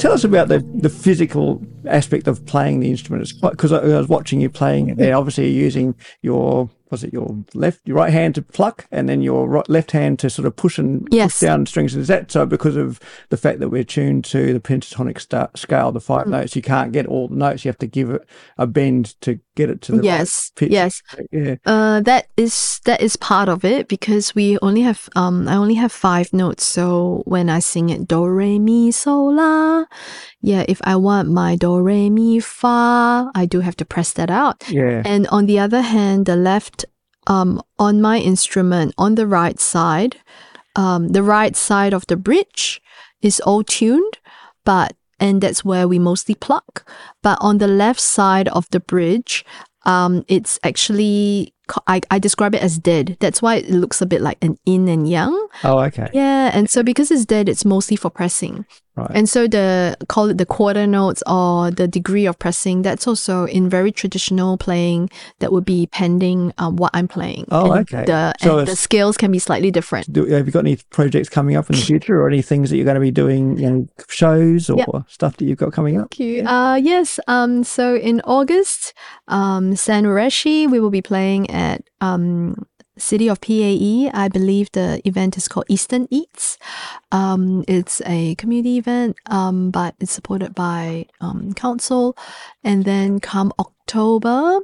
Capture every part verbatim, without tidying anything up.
tell us about the, the physical aspect of playing the instrument. It's quite, because I, I was watching you playing it there. Obviously, you're using your, was it your left, your right hand to pluck, and then your right, left hand to sort of push and yes. push down strings. Is that so because of the fact that we're tuned to the pentatonic sta- scale, the five mm. notes? You can't get all the notes. You have to give it a bend to get it to the yes, right pitch. Yes, yeah. Uh, that is that is part of it, because we only have um I only have five notes. So when I sing it do re mi so la, yeah, if I want my do re mi fa, I do have to press that out. Yeah. And on the other hand, the left um on my instrument on the right side, um the right side of the bridge is all tuned, but and that's where we mostly pluck. But on the left side of the bridge, um, it's actually, I, I describe it as dead. That's why it looks a bit like an yin and yang. Oh, okay. Yeah, and so because it's dead, it's mostly for pressing. Right. And so the, call it the quarter notes or the degree of pressing, that's also in very traditional playing that would be pending um, what I'm playing. Oh, and okay. The, so and the scales can be slightly different. Do, have you got any projects coming up in the future, or any things that you're going to be doing, you know, shows or yep. stuff that you've got coming up? Thank you. Yeah. Uh, yes. Um, so in August, um, San Ureshi, we will be playing at um, City of P A E. I believe the event is called Eastern Eats. Um, it's a community event, um, but it's supported by um, council. And then come October,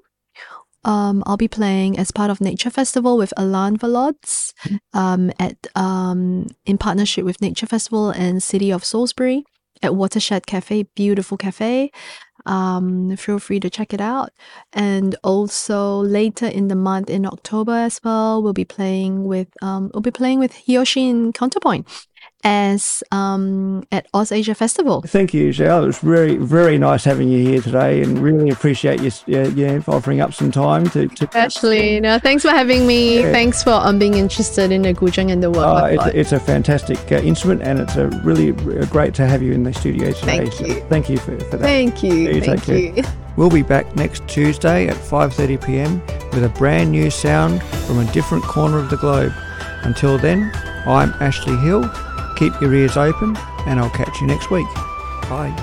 um, I'll be playing as part of Nature Festival with Alan Valods um, at um, in partnership with Nature Festival and City of Salisbury at Watershed Cafe, beautiful cafe. Um, feel free to check it out. And also later in the month in October as well, we'll be playing with um, we'll be playing with Hiyoshi in Counterpoint as um, at Ausasia Festival. Thank you, Xiao. It was very, very nice having you here today, and really appreciate you, yeah, yeah for offering up some time to. to Actually, no, thanks for having me. Yeah. Thanks for um, being interested in the guzheng and the world. Oh, it's, it's a fantastic uh, instrument, and it's a really uh, great to have you in the studio today. Thank you. So thank you for, for that. Thank you. you Thank you. Care. We'll be back next Tuesday at five thirty p.m. with a brand new sound from a different corner of the globe. Until then, I'm Ashley Hill. Keep your ears open, and I'll catch you next week. Bye.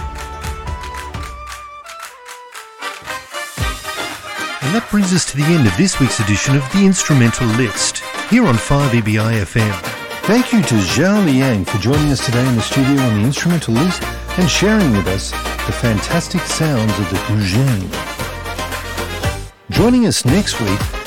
And that brings us to the end of this week's edition of The Instrumental List, here on five E B I F M. Thank you to Xiao Liang for joining us today in the studio on The Instrumental List and sharing with us the fantastic sounds of the guzheng. Joining us next week